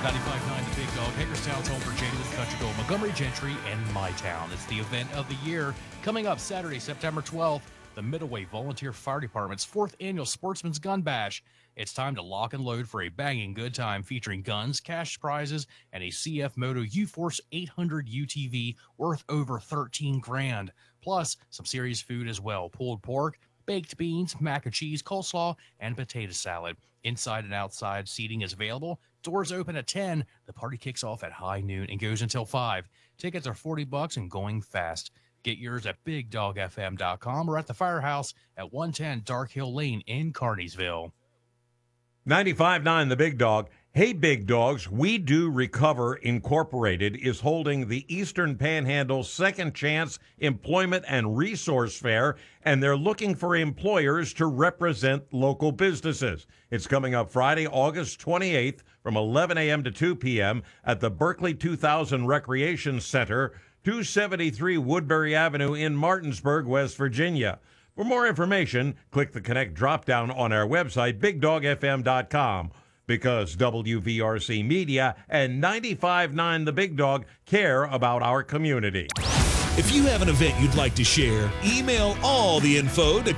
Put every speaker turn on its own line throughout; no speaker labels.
95.9 The Big Dog, Hagerstown's home for JD with Country Gold, Montgomery Gentry, and My Town. It's the event of the year. Coming up Saturday, September 12th, the Middleway Volunteer Fire Department's 4th Annual Sportsman's Gun Bash. It's time to lock and load for a banging good time featuring guns, cash prizes, and a CF Moto U-Force 800 UTV worth over $13,000. Plus, some serious food as well. Pulled pork, baked beans, mac and cheese, coleslaw, and potato salad. Inside and outside seating is available. Doors open at 10. The party kicks off at high noon and goes until 5. Tickets are $40 and going fast. Get yours at BigDogFM.com or at the Firehouse at 110 Dark Hill Lane in Carneysville.
95.9 The Big Dog. Hey, Big Dogs, We Do Recover Incorporated is holding the Eastern Panhandle Second Chance Employment and Resource Fair, and they're looking for employers to represent local businesses. It's coming up Friday, August 28th from 11 a.m. to 2 p.m. at the Berkeley 2000 Recreation Center, 273 Woodbury Avenue in Martinsburg, West Virginia. For more information, click the Connect drop-down on our website, BigDogFM.com. Because WVRC Media and 95.9 The Big Dog care about our community.
If you have an event you'd like to share, email all the info to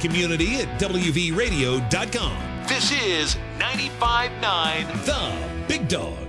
community@wvradio.com. This is 95.9 The Big Dog.